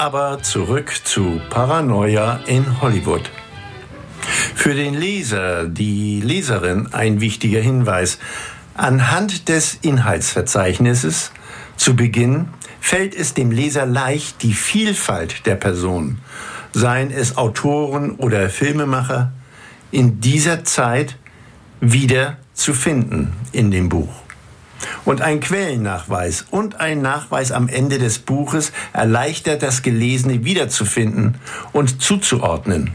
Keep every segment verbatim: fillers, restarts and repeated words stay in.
aber zurück zu Paranoia in Hollywood. Für den Leser, die Leserin ein wichtiger Hinweis. Anhand des Inhaltsverzeichnisses zu Beginn fällt es dem Leser leicht, die Vielfalt der Personen, seien es Autoren oder Filmemacher, in dieser Zeit wieder zu finden in dem Buch. Und ein Quellennachweis und ein Nachweis am Ende des Buches erleichtert das Gelesene wiederzufinden und zuzuordnen.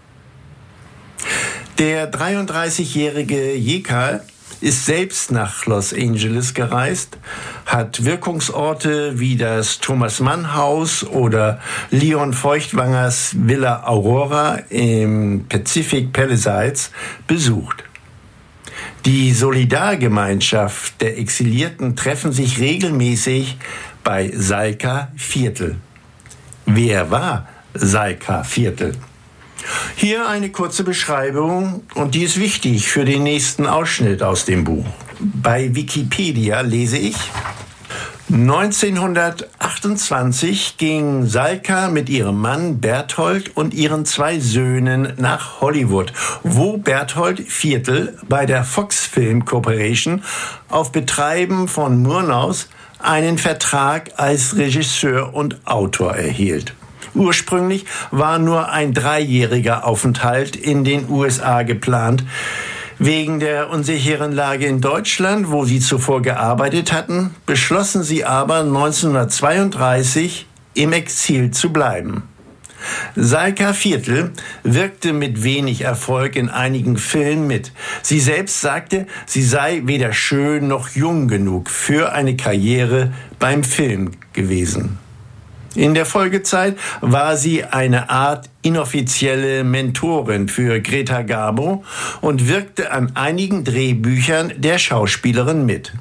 Der dreiunddreißigjährige Jekal ist selbst nach Los Angeles gereist, hat Wirkungsorte wie das Thomas Mann Haus oder Leon Feuchtwangers Villa Aurora im Pacific Palisades besucht. Die Solidargemeinschaft der Exilierten treffen sich regelmäßig bei Salka Viertel. Wer war Salka Viertel? Hier eine kurze Beschreibung und die ist wichtig für den nächsten Ausschnitt aus dem Buch. Bei Wikipedia lese ich: neunzehnhundertachtundzwanzig ging Salka mit ihrem Mann Berthold und ihren zwei Söhnen nach Hollywood, wo Berthold Viertel bei der Fox Film Corporation auf Betreiben von Murnaus einen Vertrag als Regisseur und Autor erhielt. Ursprünglich war nur ein dreijähriger Aufenthalt in den U S A geplant. Wegen der unsicheren Lage in Deutschland, wo sie zuvor gearbeitet hatten, beschlossen sie aber neunzehnhundertzweiunddreißig im Exil zu bleiben. Salka Viertel wirkte mit wenig Erfolg in einigen Filmen mit. Sie selbst sagte, sie sei weder schön noch jung genug für eine Karriere beim Film gewesen. In der Folgezeit war sie eine Art inoffizielle Mentorin für Greta Garbo und wirkte an einigen Drehbüchern der Schauspielerin mit.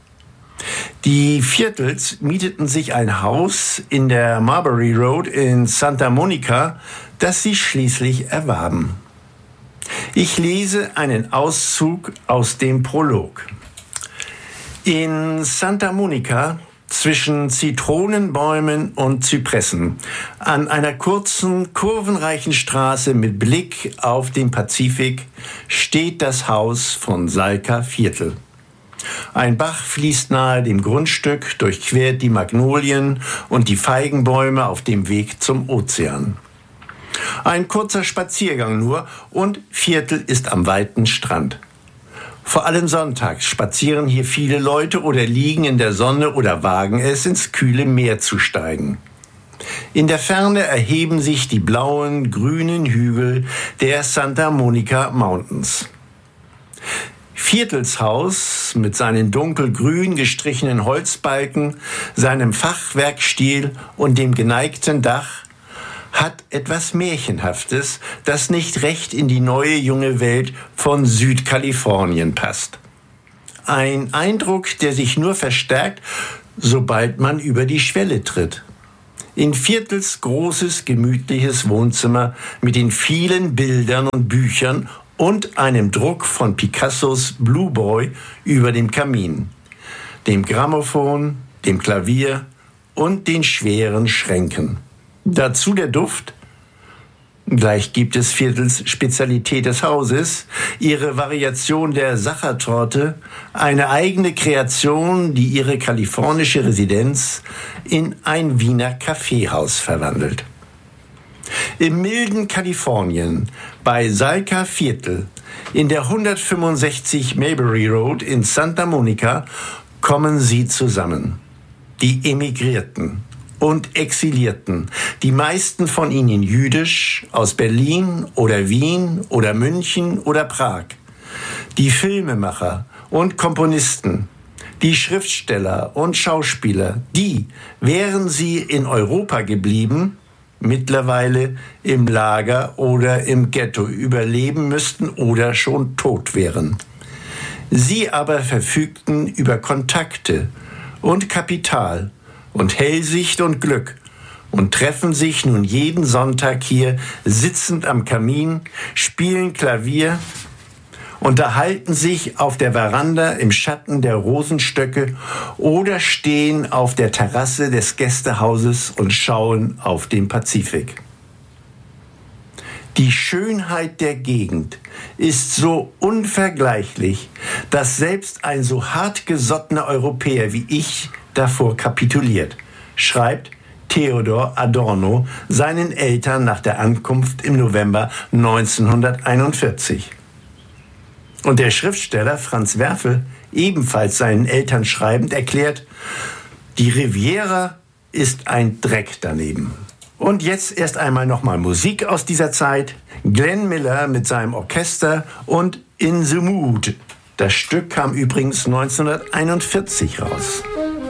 Die Viertels mieteten sich ein Haus in der Marbury Road in Santa Monica, das sie schließlich erwarben. Ich lese einen Auszug aus dem Prolog. In Santa Monica, zwischen Zitronenbäumen und Zypressen, an einer kurzen, kurvenreichen Straße mit Blick auf den Pazifik, steht das Haus von Salka Viertel. Ein Bach fließt nahe dem Grundstück, durchquert die Magnolien und die Feigenbäume auf dem Weg zum Ozean. Ein kurzer Spaziergang nur und Viertel ist am weiten Strand. Vor allem sonntags spazieren hier viele Leute oder liegen in der Sonne oder wagen es, ins kühle Meer zu steigen. In der Ferne erheben sich die blauen, grünen Hügel der Santa Monica Mountains. Viertels Haus mit seinen dunkelgrün gestrichenen Holzbalken, seinem Fachwerkstil und dem geneigten Dach hat etwas Märchenhaftes, das nicht recht in die neue junge Welt von Südkalifornien passt. Ein Eindruck, der sich nur verstärkt, sobald man über die Schwelle tritt. In Viertels großes, gemütliches Wohnzimmer mit den vielen Bildern und Büchern und einem Druck von Picassos Blue Boy über dem Kamin, dem Grammophon, dem Klavier und den schweren Schränken. Dazu der Duft. Gleich gibt es Viertels Spezialität des Hauses, ihre Variation der Sachertorte, eine eigene Kreation, die ihre kalifornische Residenz in ein Wiener Kaffeehaus verwandelt. Im milden Kalifornien, bei Salka Viertel, in der hundertfünfundsechzig Marbury Road in Santa Monica, kommen sie zusammen. Die Emigrierten und Exilierten, die meisten von ihnen jüdisch, aus Berlin oder Wien oder München oder Prag. Die Filmemacher und Komponisten, die Schriftsteller und Schauspieler, die, wären sie in Europa geblieben, mittlerweile im Lager oder im Ghetto überleben müssten oder schon tot wären. Sie aber verfügten über Kontakte und Kapital und Hellsicht und Glück und treffen sich nun jeden Sonntag hier sitzend am Kamin, spielen Klavier unterhalten sich auf der Veranda im Schatten der Rosenstöcke oder stehen auf der Terrasse des Gästehauses und schauen auf den Pazifik. Die Schönheit der Gegend ist so unvergleichlich, dass selbst ein so hartgesottener Europäer wie ich davor kapituliert, schreibt Theodor Adorno seinen Eltern nach der Ankunft im November neunzehnhunderteinundvierzig. Und der Schriftsteller Franz Werfel, ebenfalls seinen Eltern schreibend, erklärt, die Riviera ist ein Dreck daneben. Und jetzt erst einmal nochmal Musik aus dieser Zeit. Glenn Miller mit seinem Orchester und In the Mood. Das Stück kam übrigens neunzehnhunderteinundvierzig raus.